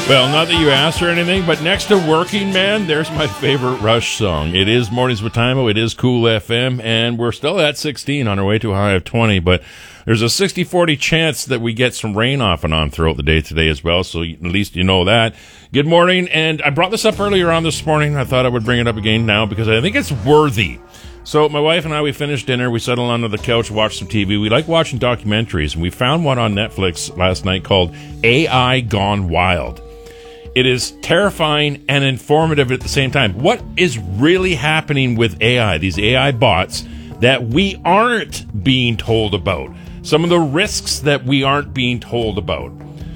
Well, not that you asked or anything, but next to Working Man, there's my favorite Rush song. It is Mornings with Timo. It is Cool FM, and we're still at 16 on our way to a high of 20, but there's a 60-40 chance that we get some rain off and on throughout the day today as well, so at least you know that. Good morning, and I brought this up earlier on this morning. I thought I would bring it up again now because I think it's worthy. So my wife and I, we finished dinner, we settled onto the couch, watched some TV. We like watching documentaries, and we found one on Netflix last night called AI Gone Wild. It is terrifying and informative at the same time. What is really happening with AI, these AI bots, that we aren't being told about? Some of the risks that we aren't being told about.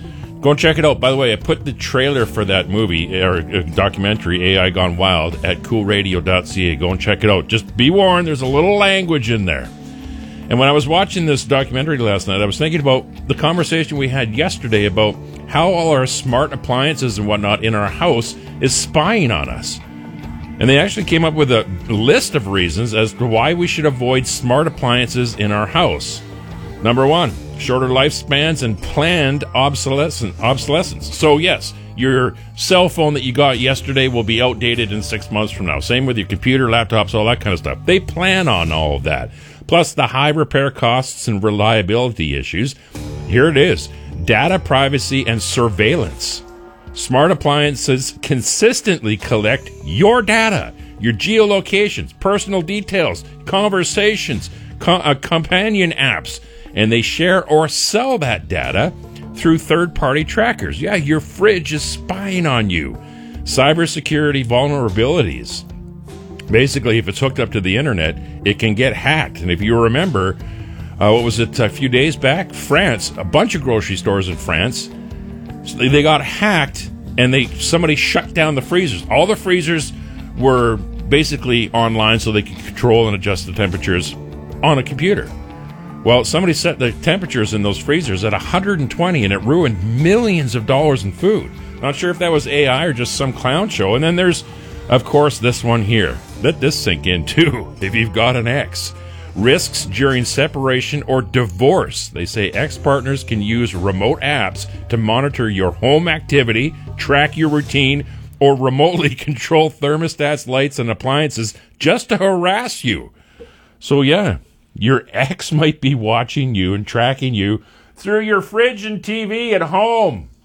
Go and check it out. By the way, I put the trailer for that movie, or documentary, AI Gone Wild, at coolradio.ca. Go and check it out. Just be warned, there's a little language in there. And when I was watching this documentary last night, I was thinking about the conversation we had yesterday about how all our smart appliances and whatnot in our house is spying on us. And they actually came up with a list of reasons as to why we should avoid smart appliances in our house. Number one, shorter lifespans and planned obsolescence. So yes, your cell phone that you got yesterday will be outdated in 6 months from now. Same with your computer, laptops, all that kind of stuff. They plan on all of that. Plus the high repair costs and reliability issues. Here it is. Data privacy and surveillance. Smart appliances consistently collect your data, your geolocations, personal details, conversations, companion apps, and they share or sell that data through third-party trackers. Yeah, your fridge is spying on you. Cybersecurity vulnerabilities. Basically, if it's hooked up to the internet, it can get hacked. And if you remember, what was it, a few days back? France, a bunch of grocery stores in France, they got hacked, and somebody shut down the freezers. All the freezers were basically online so they could control and adjust the temperatures on a computer. Well, somebody set the temperatures in those freezers at 120, and it ruined millions of dollars in food. Not sure if that was AI or just some clown show. And then there's, of course, this one here. Let this sink in, too, if you've got an ex. Risks during separation or divorce. They say ex-partners can use remote apps to monitor your home activity, track your routine, or remotely control thermostats, lights, and appliances just to harass you. So, yeah, your ex might be watching you and tracking you through your fridge and TV at home.